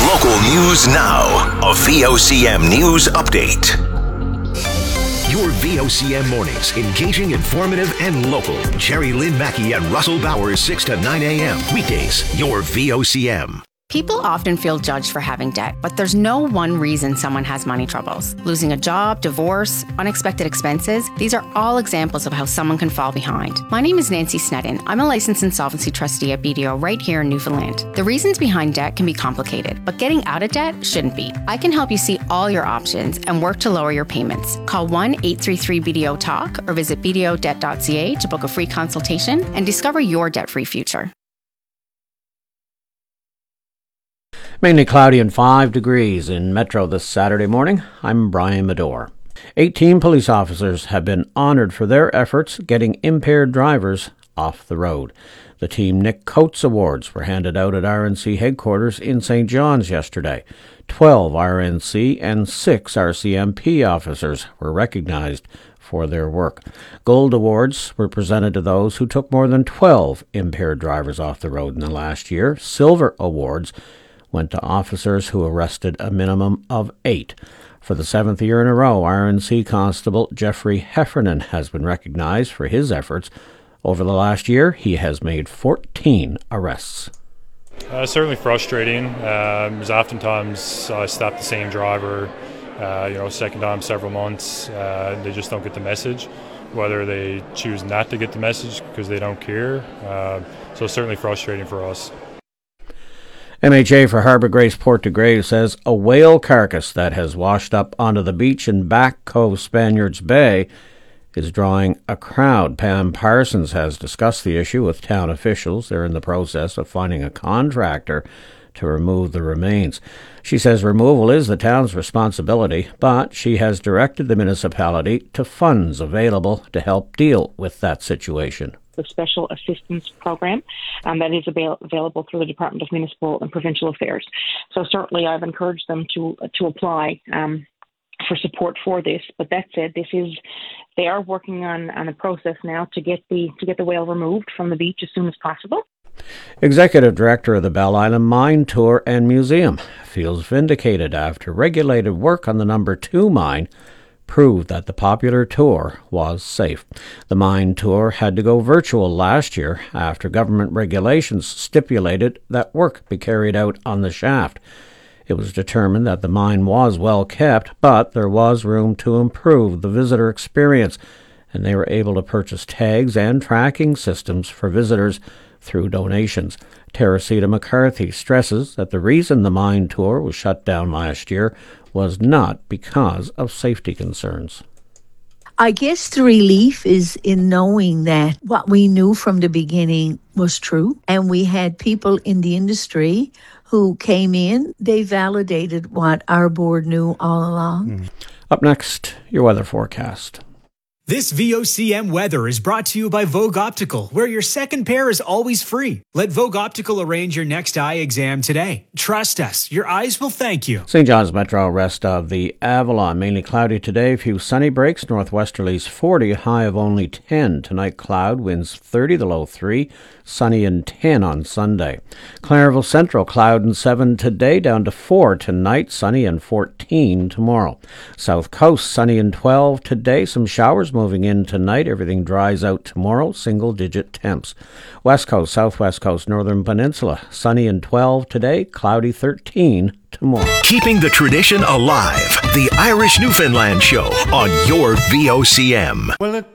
Local news now. A VOCM news update. Your VOCM mornings, engaging, informative, and local. Jerry Lynn Mackey and Russell Bowers, 6 to 9 a.m. Weekdays, your VOCM. People often feel judged for having debt, but there's no one reason someone has money troubles. Losing a job, divorce, unexpected expenses, these are all examples of how someone can fall behind. My name is Nancy Sneddon. I'm a licensed insolvency trustee at BDO right here in Newfoundland. The reasons behind debt can be complicated, but getting out of debt shouldn't be. I can help you see all your options and work to lower your payments. Call 1-833-BDO-TALK or visit bdodebt.ca to book a free consultation and discover your debt-free future. Mainly cloudy and 5 degrees in Metro this Saturday morning. I'm Brian Medore. 18 police officers have been honoured for their efforts getting impaired drivers off the road. The Team Nick Coates Awards were handed out at RNC headquarters in St. John's yesterday. 12 RNC and 6 RCMP officers were recognised for their work. Gold awards were presented to those who took more than 12 impaired drivers off the road in the last year. Silver awards went to officers who arrested a minimum of 8. For the 7th year in a row, RNC Constable Jeffrey Heffernan has been recognized for his efforts. Over the last year, he has made 14 arrests. Certainly frustrating. There's oftentimes I stop the same driver, second time several months. They just don't get the message, whether they choose not to get the message because they don't care. So it's certainly frustrating for us. MHA for Harbour Grace Port de Grave says a whale carcass that has washed up onto the beach in Back Cove Spaniards Bay is drawing a crowd. Pam Parsons has discussed the issue with town officials. They're in the process of finding a contractor to remove the remains. She says removal is the town's responsibility, but she has directed the municipality to funds available to help deal with that situation. The Special Assistance Program that is available through the Department of Municipal and Provincial Affairs. So certainly I've encouraged them to apply for support for this. But that said, they are working on a process now to get the whale removed from the beach as soon as possible. Executive Director of the Bell Island Mine Tour and Museum feels vindicated after regulated work on the number 2 mine proved that the popular tour was safe. The mine tour had to go virtual last year after government regulations stipulated that work be carried out on the shaft. It was determined that the mine was well kept, but there was room to improve the visitor experience, and they were able to purchase tags and tracking systems for visitors through donations. Teresita McCarthy stresses that the reason the mine tour was shut down last year was not because of safety concerns. I guess the relief is in knowing that what we knew from the beginning was true, and we had people in the industry who came in. They validated what our board knew all along. Up next, your weather forecast. This VOCM weather is brought to you by Vogue Optical, where your second pair is always free. Let Vogue Optical arrange your next eye exam today. Trust us, your eyes will thank you. St. John's Metro, rest of the Avalon. Mainly cloudy today, few sunny breaks. Northwesterlies 40, high of only 10. Tonight cloud, winds 30, the low 3. Sunny and 10 on Sunday. Clareville Central, cloud and 7 today, down to 4 tonight. Sunny and 14 tomorrow. South Coast, sunny and 12 today. Some showers moving in tonight. Everything dries out tomorrow. Single-digit temps. West Coast, Southwest Coast, Northern Peninsula, sunny and 12 today. Cloudy 13 tomorrow. Keeping the tradition alive. The Irish Newfoundland Show on your VOCM. Well, it